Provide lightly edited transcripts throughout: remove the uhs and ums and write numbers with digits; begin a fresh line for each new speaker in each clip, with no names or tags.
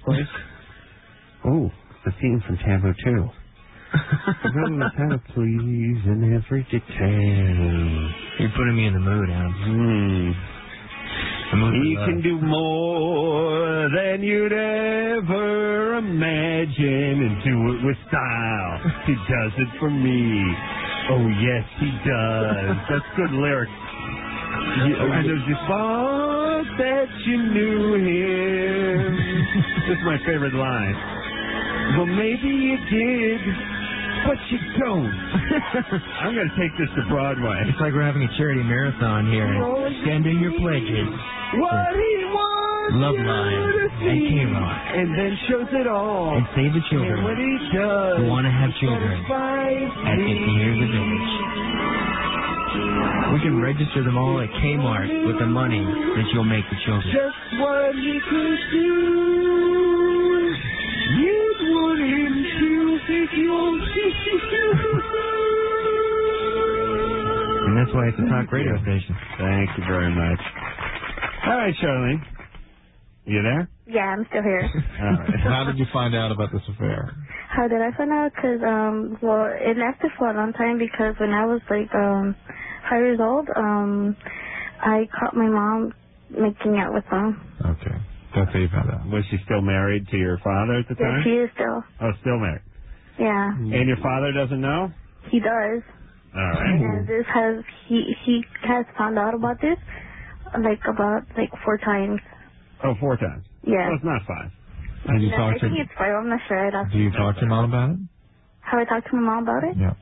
place? Oh, the theme from Taboo 2. Please in every detail.
You're putting me in the mood, Adam.
He can do more than you'd ever imagine and do it with style. He does it for me. Oh, yes, he does. That's good lyrics. I just thought that you knew him. This is my favorite line. Well, maybe you did, but you don't. I'm going to take this to Broadway.
It's like we're having a charity marathon here. Send in your pledges.
What he wants
Love Line and K-Rock.
And then shows it all.
And Save the Children.
And what he does.
Who want to have children at 50 years of age. We can register them all at Kmart with the money that you'll make the children.
Just what he could do. You'd want him to if you'll
And that's why it's a talk radio station.
Thank you very much. All right, Charlene. You there?
Yeah, I'm still here.
All right.
How did you find out about this affair?
How did I find out? Because, well, it lasted for a long time because when I was, like, 5 years old, I caught my mom making out with him.
Okay. That's how you found out.
Was she still married to your father at the time?
Yeah, she is still.
Oh, still married.
Yeah.
And your father doesn't know?
He does.
All right.
And this has, he has found out about this, about 4 times.
Oh, 4 times?
Yeah.
Well, it's not 5.
Did you
I
talk to
think it's 5. I'm not sure.
Do you talk to your mom about it?
Have I talked to my mom about it?
Yeah.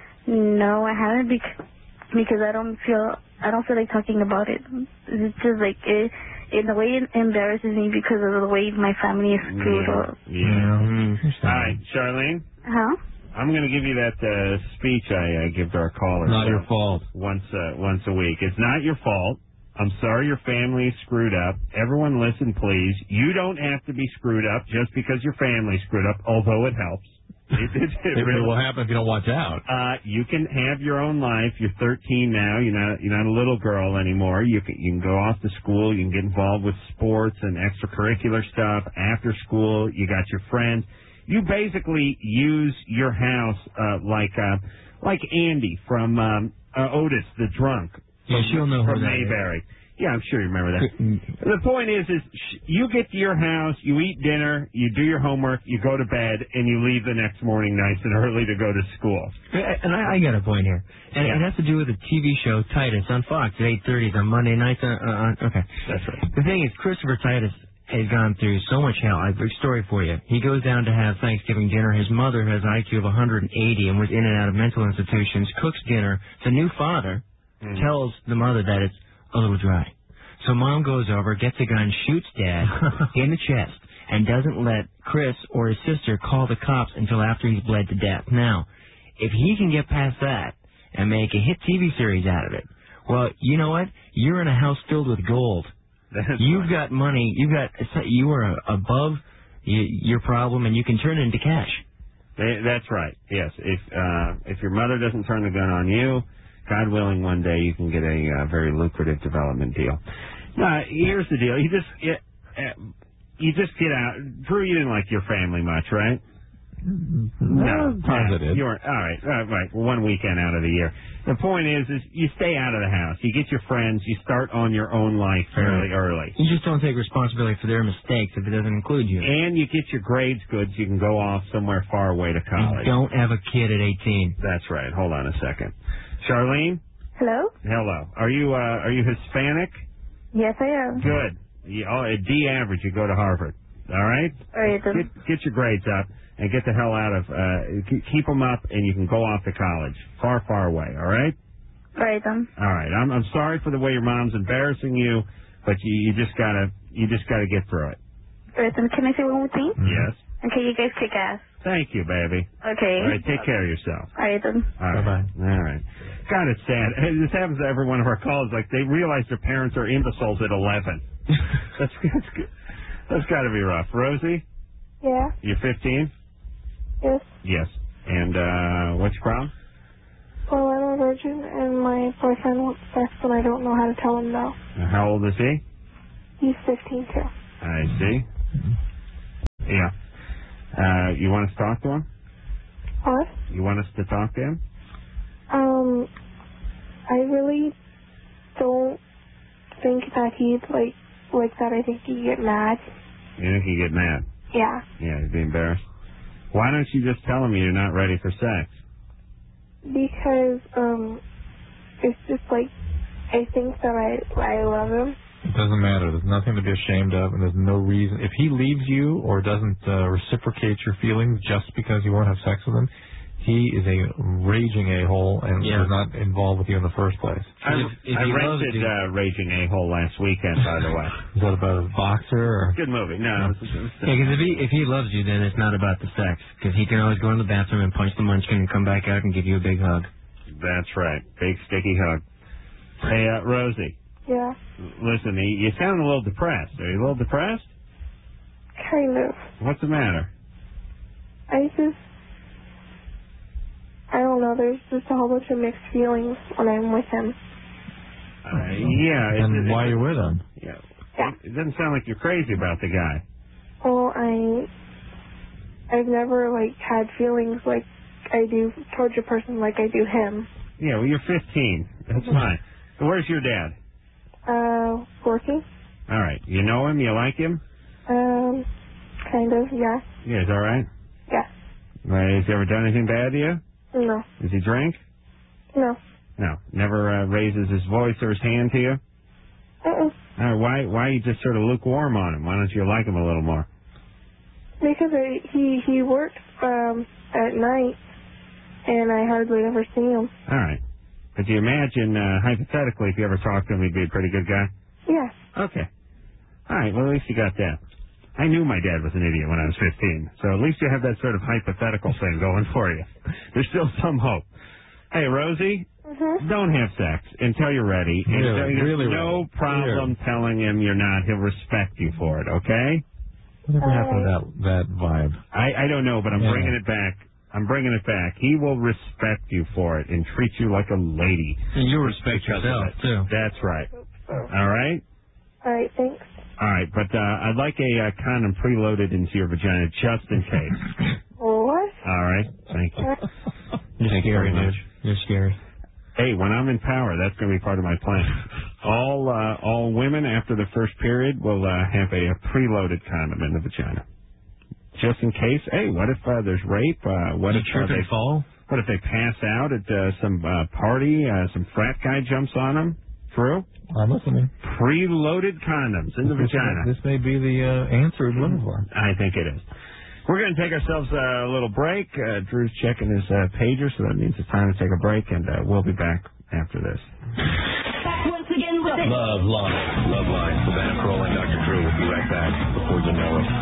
No, I haven't because I don't feel like talking about it. It's just in a way it embarrasses me because of the way my family is screwed up.
Yeah. All right, Charlene?
Huh?
I'm going to give you that speech I give to our callers.
Not your fault.
Once a week. It's not your fault. I'm sorry your family is screwed up. Everyone listen, please. You don't have to be screwed up just because your family's screwed up, although it helps. It
really will happen if you don't watch out.
You can have your own life. You're 13 now. You're not a little girl anymore. You can go off to school. You can get involved with sports and extracurricular stuff. After school, you got your friends. You basically use your house like Andy from Otis the Drunk.
Yeah, she'll know who
from
that
Mayberry.
is.
Yeah, I'm sure you remember that. The point is you get to your house, you eat dinner, you do your homework, you go to bed, and you leave the next morning nice and early to go to school.
And I got a point here. And it has to do with the TV show Titus on Fox at 8:30 on Monday nights. Okay.
That's right.
The thing is, Christopher Titus has gone through so much hell. I have a story for you. He goes down to have Thanksgiving dinner. His mother has an IQ of 180 and was in and out of mental institutions, cooks dinner. The new father tells the mother that it's a little dry. So mom goes over, gets a gun, shoots dad in the chest, and doesn't let Chris or his sister call the cops until after he's bled to death. Now, if he can get past that and make a hit TV series out of it, well, you know what? You're in a house filled with gold. You've got money. You are above your problem, and you can turn it into cash.
That's right. Yes. If your mother doesn't turn the gun on you, God willing, one day you can get a very lucrative development deal. Now, here's the deal. You just get out. Drew, you didn't like your family much, right? No.
Positive.
You weren't. All right. 1 weekend out of the year. The point is you stay out of the house. You get your friends. You start on your own life fairly early.
You just don't take responsibility for their mistakes if it doesn't include you.
And you get your grades good so you can go off somewhere far away to college.
You don't have a kid at 18.
That's right. Hold on a second. Charlene?
Hello?
Hello. Are you Hispanic?
Yes, I am.
Good. At D average, you go to Harvard. All right?
All right, then.
Get your grades up and get the hell out of, keep them up and you can go off to college. Far, far away. All right?
All right, then.
All right. I'm sorry for the way your mom's embarrassing you, but you just gotta get through it.
All right, then. Can I say one more thing?
Yes.
Okay, you guys kick ass.
Thank you, baby.
Okay.
All right, take care of yourself.
All right, then.
All right.
Bye-bye.
All right. God, it's sad. This happens to every one of our calls. Like, they realize their parents are imbeciles at 11. That's got to be rough. Rosie?
Yeah?
You're 15?
Yes.
Yes. And what's your problem?
Well, I'm a virgin, and my boyfriend wants sex, and I don't know how to tell him no.
How old is he?
He's 15, too.
I see. Yeah. You want us to talk to him?
What?
You want us to talk to him?
I really don't think that he'd like that. I think he'd get mad.
You think he'd get mad?
Yeah.
Yeah, he'd be embarrassed. Why don't you just tell him you're not ready for sex?
Because, it's just like, I think that I love him.
It doesn't matter. There's nothing to be ashamed of, and there's no reason. If he leaves you or doesn't reciprocate your feelings just because you won't have sex with him, he is a raging a-hole and was not involved with you in the first place.
I rented Raging A-Hole last weekend, by the way.
Is that about a boxer? Or?
Good movie. No.
Yeah, because if he loves you, then it's not about the sex. Because he can always go in the bathroom and punch the munchkin and come back out and give you a big hug.
That's right. Big, sticky hug. Hey, Rosie.
Yeah.
Listen, you sound a little depressed. Are you a little depressed?
Kind of.
What's the matter?
I don't know, there's just a whole bunch of mixed feelings when I'm with him.
Yeah.
And why are you with him?
Yeah.
Yeah.
It doesn't sound like you're crazy about the guy.
Well, I've never, had feelings like I do towards a person like I do him.
Yeah, well, you're 15. That's fine. So where's your dad?
Working.
All right. You know him? You like him?
Kind of, yeah.
Yeah, he's all right?
Yeah.
Has he ever done anything bad to you?
No.
Does he drink?
No.
No. Never raises his voice or his hand to you? Why are you just sort of lukewarm on him? Why don't you like him a little more?
Because he works at night, and I hardly ever see him.
All right. But do you imagine, hypothetically, if you ever talked to him, he'd be a pretty good guy?
Yeah.
Okay. All right, well, at least you got that. I knew my dad was an idiot when I was 15, so at least you have that sort of hypothetical thing going for you. There's still some hope. Hey, Rosie, don't have sex until you're ready.
Really,
no problem telling him you're not. He'll respect you for it, okay?
Whatever happened to that vibe?
I don't know, but I'm bringing it back. I'm bringing it back. He will respect you for it and treat you like a lady.
And you'll respect yourself, too.
That's right. All right?
All right, thanks.
All right, but I'd like a condom preloaded into your vagina just in case.
What?
All right, thank you.
You're scary, dude. You're scary.
Hey, when I'm in power, that's going to be part of my plan. All women after the first period will have a preloaded condom in the vagina, just in case. Hey, what if there's rape? What if they
fall?
What if they pass out at some party? Some frat guy jumps on them. True?
I'm listening.
Preloaded condoms in the vagina.
This may be the answer we're looking for.
I think it is. We're going to take ourselves a little break. Drew's checking his pager, so that means it's time to take a break, and we'll be back after this.
Back once again with it.
Love Line. Love Line. Savannah Carolla and Dr. Drew will be right back before you know it.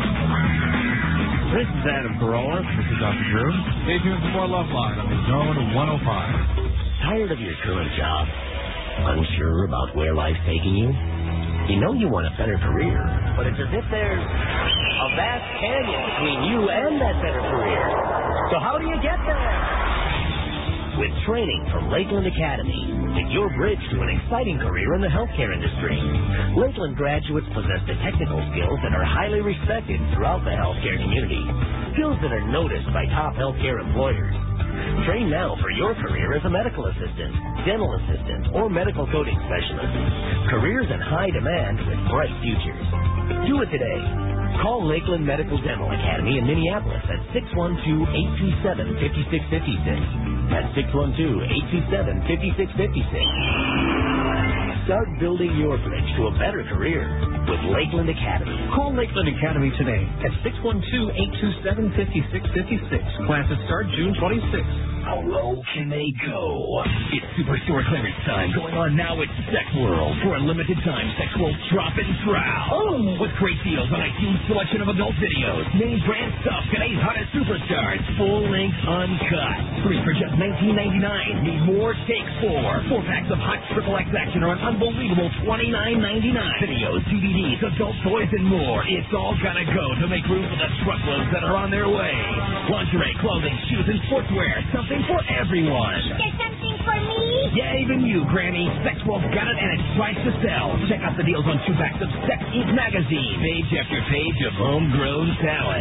This is Adam Carolla.
This is Dr. Drew. Stay tuned for more Love Line on the Zone 105.
Tired of your current job? Unsure about where life's taking you? You know you want a better career, but it's as if there's a vast canyon between you and that better career. So how do you get there? With training from Lakeland Academy, it's your bridge to an exciting career in the healthcare industry. Lakeland graduates possess the technical skills that are highly respected throughout the healthcare community, skills that are noticed by top healthcare employers. Train now for your career as a medical assistant, dental assistant, or medical coding specialist. Careers in high demand with bright futures. Do it today. Call Lakeland Medical Dental Academy in Minneapolis at 612-827-5656. That's 612-827-5656. Start building your bridge to a better career with Lakeland Academy.
Call Lakeland Academy today at 612-827-5656. Classes start June 26th.
How low can they go? It's Superstore clearance time going on now at Sex World. For a limited time, Sex World's drop and trowel. With great deals on a huge selection of adult videos, name brand stuff, today's hottest superstars, full length uncut. 3 for just $19.99. Need more? Take 4. 4 packs of hot XXX action are an unbelievable $29.99. Videos, DVDs, adult toys, and more. It's all gonna go to make room for the truckloads that are on their way. Lingerie, clothing, shoes, and sportswear. Something for everyone.
There's something for me?
Yeah, even you, Granny. Sex World's got it, and it's priced to sell. Check out the deals on 2 packs of Sex Inc. magazine. Page after page of homegrown talent.